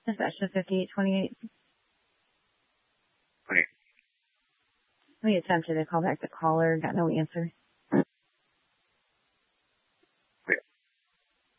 Session 5828. Okay. We attempted to call back the caller, got no answer.